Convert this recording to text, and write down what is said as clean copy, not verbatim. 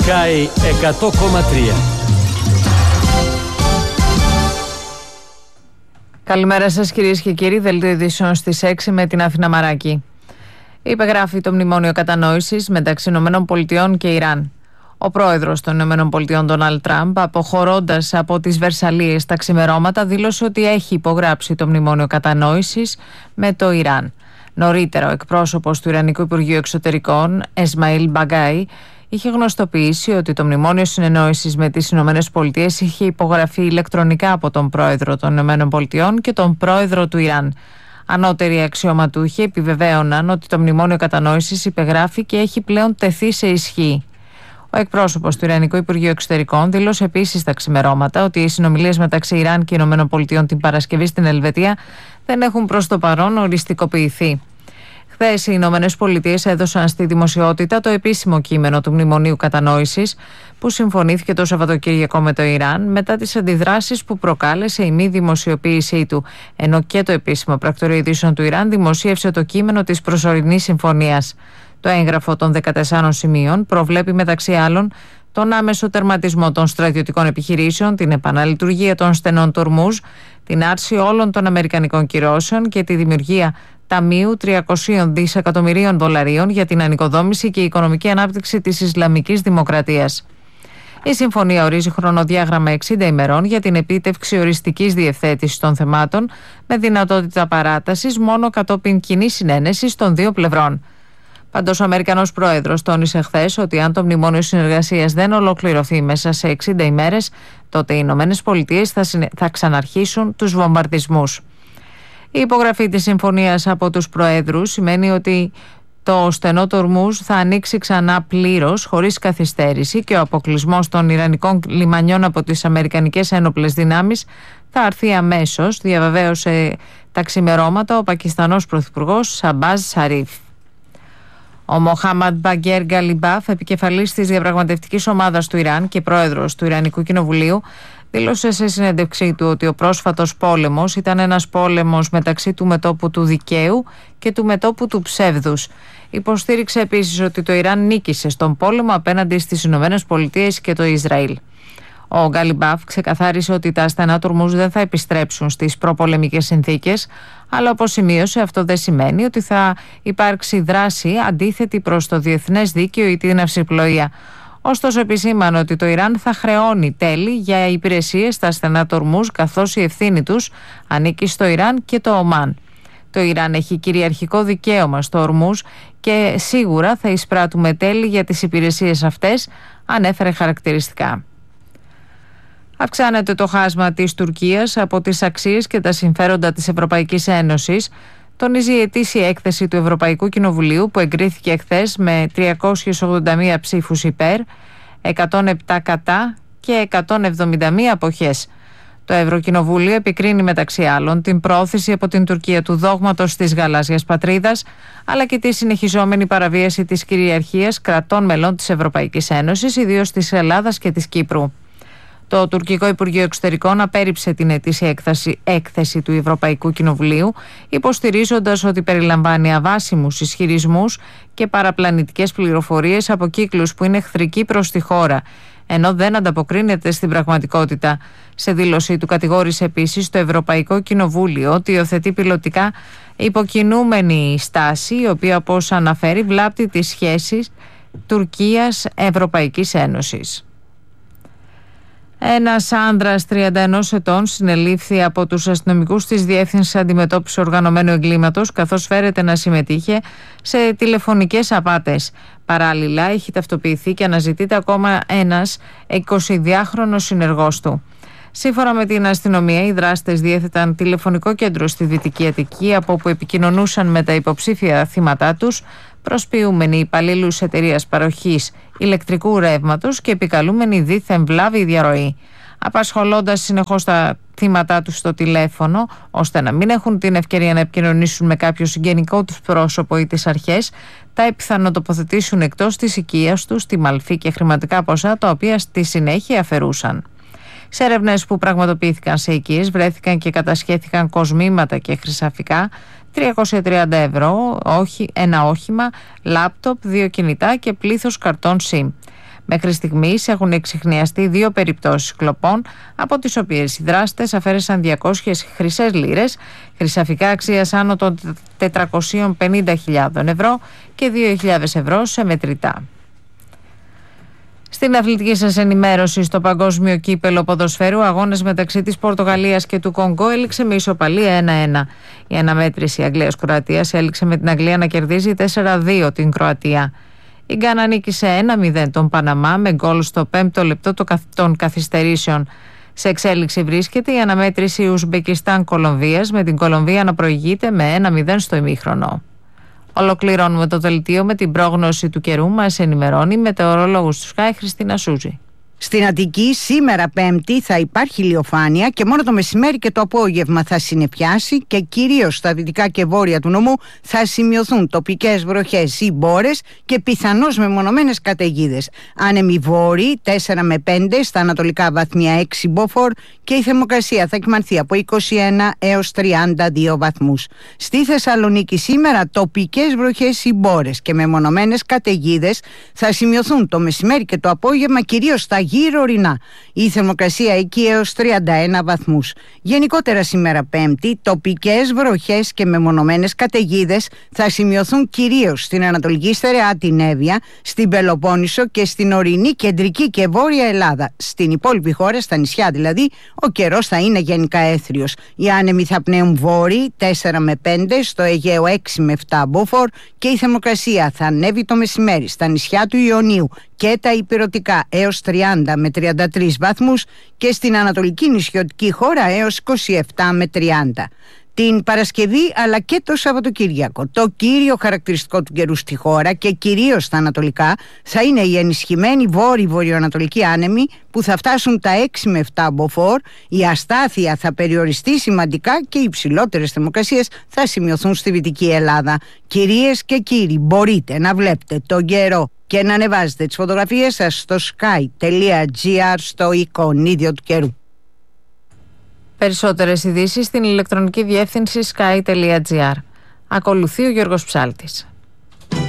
Sky 100,3. Καλημέρα σας κυρίες και κύριοι, δελτίο ειδήσεων στις 6 με την Αθήνα Μαράκη. Υπεγράφει το μνημόνιο κατανόησης μεταξύ ΗΠΑ και Ιράν. Ο πρόεδρος των ΗΠΑ, Ντόναλντ Τραμπ, αποχωρώντας από τις Βερσαλίες τα ξημερώματα, δήλωσε ότι έχει υπογράψει το μνημόνιο κατανόησης με το Ιράν. Νωρίτερα, ο εκπρόσωπος του Ιρανικού Υπουργείου Εξωτερικών, Εσμαήλ Μπαγκάι, είχε γνωστοποιήσει ότι το μνημόνιο συνεννόησης με τις ΗΠΑ είχε υπογραφεί ηλεκτρονικά από τον πρόεδρο των ΗΠΑ και τον πρόεδρο του Ιράν. Ανώτεροι αξιωματούχοι επιβεβαίωναν ότι το μνημόνιο κατανόησης υπεγράφει και έχει πλέον τεθεί σε ισχύ. Ο εκπρόσωπος του Ιρανικού Υπουργείου Εξωτερικών δήλωσε επίσης τα ξημερώματα ότι οι συνομιλίες μεταξύ Ιράν και ΗΠΑ την Παρασκευή στην Ελβετία δεν έχουν προς το παρόν οριστικοποιηθεί. Χθες οι ΗΠΑ έδωσαν στη δημοσιότητα το επίσημο κείμενο του Μνημονίου Κατανόησης που συμφωνήθηκε το Σαββατοκύριακο με το Ιράν μετά τις αντιδράσεις που προκάλεσε η μη δημοσιοποίησή του, ενώ και το επίσημο πρακτορείο ειδήσεων του Ιράν δημοσίευσε το κείμενο της προσωρινής συμφωνίας. Το έγγραφο των 14 σημείων προβλέπει μεταξύ άλλων τον άμεσο τερματισμό των στρατιωτικών επιχειρήσεων, την επαναλειτουργία των στενών του Ορμούζ, την άρση όλων των αμερικανικών κυρώσεων και τη δημιουργία ταμείου 300 δισεκατομμυρίων δολαρίων για την ανοικοδόμηση και οικονομική ανάπτυξη της Ισλαμικής Δημοκρατίας. Η συμφωνία ορίζει χρονοδιάγραμμα 60 ημερών για την επίτευξη οριστικής διευθέτησης των θεμάτων με δυνατότητα παράτασης μόνο κατόπιν κοινής συνένεσης των δύο πλευρών. Πάντως, ο Αμερικανός πρόεδρος τόνισε χθες ότι αν το μνημόνιο συνεργασίας δεν ολοκληρωθεί μέσα σε 60 ημέρες, τότε οι Ηνωμένες Πολιτείες θα ξαναρχίσουν τους βομβαρδισμούς. Η υπογραφή της συμφωνίας από τους προέδρους σημαίνει ότι το στενό του Ορμούζ θα ανοίξει ξανά πλήρως, χωρίς καθυστέρηση, και ο αποκλεισμός των Ιρανικών λιμανιών από τις Αμερικανικές ένοπλες δυνάμεις θα αρθεί αμέσως, διαβεβαίωσε τα ξημερώματα ο Πακιστανός Πρωθυπουργός Σαμπάζ Σαρίφ. Ο Μοχάμαντ Μπαγκέρ Γκαλιμπάφ, επικεφαλής της διαπραγματευτικής ομάδας του Ιράν και πρόεδρος του Ιρανικού Κοινοβουλίου, δήλωσε σε συνέντευξή του ότι ο πρόσφατος πόλεμος ήταν ένας πόλεμος μεταξύ του μετώπου του δικαίου και του μετώπου του ψεύδους. Υποστήριξε επίσης ότι το Ιράν νίκησε στον πόλεμο απέναντι στις Ηνωμένες Πολιτείες και το Ισραήλ. Ο Γκαλιμπάφ ξεκαθάρισε ότι τα στενά του Ορμούζ δεν θα επιστρέψουν στις προπολεμικές συνθήκες, αλλά όπως σημείωσε, αυτό δεν σημαίνει ότι θα υπάρξει δράση αντίθετη προς το διεθνές δίκαιο ή την ναυσιπλοεία. Ωστόσο, επισήμανε ότι το Ιράν θα χρεώνει τέλη για υπηρεσίες στα στενά του Ορμούζ, καθώς η ευθύνη τους ανήκει στο Ιράν και το Ομάν. Το Ιράν έχει κυριαρχικό δικαίωμα στο Ορμούζ και σίγουρα θα εισπράττουμε τέλη για τις υπηρεσίες αυτές, ανέφερε χαρακτηριστικά. Αυξάνεται το χάσμα της Τουρκίας από τις αξίες και τα συμφέροντα της Ευρωπαϊκής Ένωσης, τονίζει η ετήσια έκθεση του Ευρωπαϊκού Κοινοβουλίου που εγκρίθηκε χθες με 381 ψήφους υπέρ, 107 κατά και 171 αποχές. Το Ευρωκοινοβούλιο επικρίνει μεταξύ άλλων την πρόθεση από την Τουρκία του δόγματος της γαλάζιας πατρίδας, αλλά και τη συνεχιζόμενη παραβίαση της κυριαρχίας κρατών μελών της Ευρωπαϊκής Ένωσης, ιδίως της Ελλάδας και της Κύπρου. Το Τουρκικό Υπουργείο Εξωτερικών απέρριψε την ετήσια έκθεση του Ευρωπαϊκού Κοινοβουλίου, υποστηρίζοντας ότι περιλαμβάνει αβάσιμους ισχυρισμούς και παραπλανητικές πληροφορίες από κύκλους που είναι εχθρικοί προς τη χώρα, ενώ δεν ανταποκρίνεται στην πραγματικότητα. Σε δήλωσή του κατηγόρησε επίσης το Ευρωπαϊκό Κοινοβούλιο ότι υιοθετεί πιλωτικά υποκινούμενη στάση, η οποία, όπως αναφέρει, βλάπτει τις σχέσεις Τουρκίας-Ευρωπαϊκής Ένωσης. Ένας άνδρας 31 ετών συνελήφθη από τους αστυνομικούς της Διεύθυνσης Αντιμετώπισης Οργανωμένου Εγκλήματος, καθώς φέρεται να συμμετείχε σε τηλεφωνικές απάτες. Παράλληλα, έχει ταυτοποιηθεί και αναζητείται ακόμα ένας 22χρονος συνεργός του. Σύμφωνα με την αστυνομία, οι δράστες διέθεταν τηλεφωνικό κέντρο στη Δυτική Αττική, από όπου επικοινωνούσαν με τα υποψήφια θύματά τους, προσποιούμενοι υπαλλήλους εταιρείας παροχής ηλεκτρικού ρεύματος και επικαλούμενοι δίθεν βλάβη διαρροή, απασχολώντας συνεχώς τα θύματά τους στο τηλέφωνο, ώστε να μην έχουν την ευκαιρία να επικοινωνήσουν με κάποιο συγγενικό τους πρόσωπο ή τις αρχές, τα επιθανοτοποθετήσουν εκτός της οικίας τους, τη μαλφή και χρηματικά ποσά, τα οποία στη συνέχεια αφαιρούσαν. Σε έρευνες που πραγματοποιήθηκαν σε οικίες βρέθηκαν και κατασχέθηκαν κοσμήματα και χρυσαφικά, 330 ευρώ, ένα όχημα, λάπτοπ, 2 κινητά και πλήθος καρτών SIM. Μέχρι στιγμής έχουν εξιχνιαστεί 2 περιπτώσεις κλοπών, από τις οποίες οι δράστες αφαίρεσαν 200 χρυσές λίρες, χρυσαφικά αξίας άνω των 450.000 ευρώ και 2.000 ευρώ σε μετρητά. Στην αθλητική σας ενημέρωση, στο Παγκόσμιο Κύπελλο Ποδοσφαίρου, ο αγώνας μεταξύ της Πορτογαλίας και του Κονγκό έληξε με ισοπαλία 1-1. Η αναμέτρηση Αγγλίας-Κροατίας έληξε με την Αγγλία να κερδίζει 4-2 την Κροατία. Η Γκάνα νίκησε 1-0 τον Παναμά με γκολ στο 5ο λεπτό των καθυστερήσεων. Σε εξέλιξη βρίσκεται η αναμέτρηση Ουσμπεκιστάν-Κολομβίας, με την Κολομβία να προηγείται με 1-0 στο ημίχρονο. Ολοκληρώνουμε το δελτίο με την πρόγνωση του καιρού. Μας ενημερώνει η μετεωρολόγος του Sky Χριστίνα Σούζη. Στην Αττική σήμερα Πέμπτη θα υπάρχει ηλιοφάνεια και μόνο το μεσημέρι και το απόγευμα θα συννεφιάσει και κυρίως στα δυτικά και βόρεια του νομού θα σημειωθούν τοπικές βροχές ή μπόρες και πιθανώς μεμονωμένες καταιγίδες. Άνεμοι βόρειοι 4 με 5, στα ανατολικά βαθμία 6 μποφόρ και η θερμοκρασία θα κυμανθεί από 21 έως 32 βαθμούς. Στη Θεσσαλονίκη σήμερα τοπικές βροχές ή μπόρες και μεμονωμένες καταιγίδες θα σημειωθούν το μεσημέρι και το απόγευμα κυρίως στα γύρω ορεινά. Η θερμοκρασία εκεί έως 31 βαθμούς. Γενικότερα σήμερα Πέμπτη, τοπικές βροχές και μεμονωμένες καταιγίδες θα σημειωθούν κυρίως στην Ανατολική Στερεά, την Εύβοια, στην Πελοπόννησο και στην ορεινή κεντρική και βόρεια Ελλάδα. Στην υπόλοιπη χώρα, στα νησιά δηλαδή, ο καιρός θα είναι γενικά έθριος. Οι άνεμοι θα πνέουν βόρειοι 4 με 5, στο Αιγαίο 6 με 7 μποφόρ και η θερμοκρασία θα ανέβει το μεσημέρι στα νησιά του Ιωνίου και τα ηπειρωτικά έως 30 με 33 βαθμούς και στην ανατολική νησιωτική χώρα έως 27 με 30. Την Παρασκευή αλλά και το Σαββατοκύριακο, το κύριο χαρακτηριστικό του καιρού στη χώρα και κυρίως στα ανατολικά θα είναι οι ενισχυμένοι βόρειο-βορειοανατολικοί άνεμοι που θα φτάσουν τα 6 με 7 μποφόρ, η αστάθεια θα περιοριστεί σημαντικά και οι υψηλότερες θερμοκρασίες θα σημειωθούν στη Δυτική Ελλάδα. Κυρίες και κύριοι, μπορείτε να βλέπετε τον καιρό και να ανεβάζετε τις φωτογραφίες σας στο sky.gr στο εικονίδιο του καιρού. Περισσότερες ειδήσεις στην ηλεκτρονική διεύθυνση sky.gr. Ακολουθεί ο Γιώργος Ψάλτης.